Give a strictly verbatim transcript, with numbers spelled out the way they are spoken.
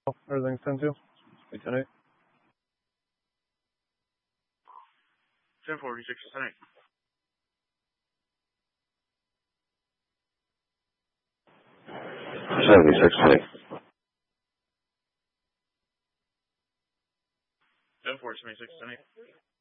Everything's ten two. ten eight. ten forty-six, ten eight. seventy-six, ten eight. ten four, seventy-six, ten eight.